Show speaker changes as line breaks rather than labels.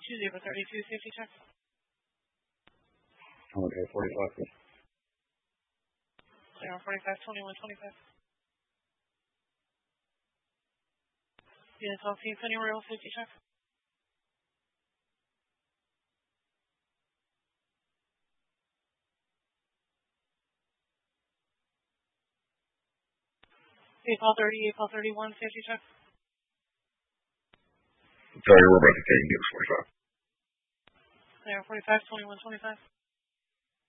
2032, safety check.
Okay, 45.
Clear on 45, 2125. Unit 12, Penny Royal, safety check. April 30, April 31, safety check.
Sorry, we're about to take Unit 45.
Clear 45, 2125.